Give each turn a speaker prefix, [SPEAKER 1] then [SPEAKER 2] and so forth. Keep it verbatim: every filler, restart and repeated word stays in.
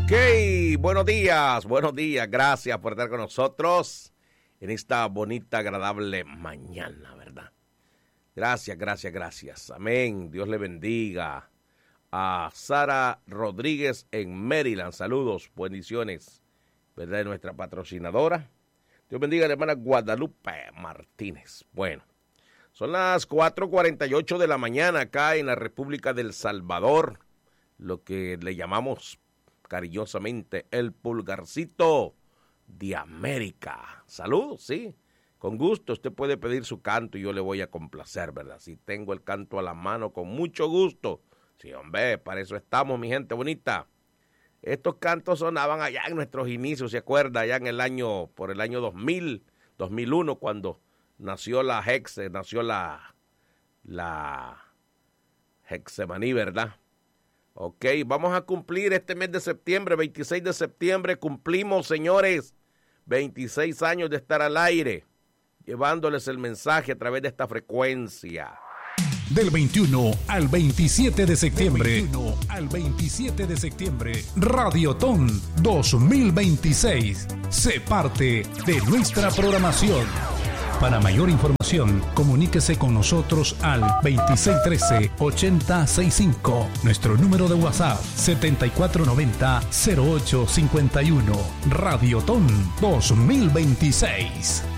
[SPEAKER 1] Ok, buenos días, buenos días, gracias por estar con nosotros en esta bonita, agradable mañana, ¿verdad? Gracias, gracias, gracias, amén, Dios le bendiga a Sara Rodríguez en Maryland, saludos, bendiciones, ¿verdad? De nuestra patrocinadora, Dios bendiga a la hermana Guadalupe Martínez. Bueno, son las cuatro cuarenta y ocho de la mañana acá en la República del Salvador, lo que le llamamos cariñosamente el pulgarcito de América. Saludos, sí, con gusto, usted puede pedir su canto y yo le voy a complacer, ¿verdad? Si tengo el canto a la mano, con mucho gusto. Sí, hombre, para eso estamos, mi gente bonita. Estos cantos sonaban allá en nuestros inicios, ¿se acuerda? Allá en el año, por el año dos mil, dos mil uno, cuando nació la Hexe, nació la, la Hexemaní, ¿verdad? Ok, vamos a cumplir este mes de septiembre, veintiséis de septiembre, cumplimos, señores, veintiséis años de estar al aire, llevándoles el mensaje a través de esta frecuencia.
[SPEAKER 2] Del veintiuno al veintisiete de septiembre. Del veintiuno al veintisiete de septiembre. Radiotón dos mil veintiséis. Sé parte de nuestra programación. Para mayor información, comuníquese con nosotros al veintiséis trece, ochenta sesenta y cinco. Nuestro número de WhatsApp, setenta y cuatro noventa, cero ocho cincuenta y uno. Radiotón dos mil veintiséis.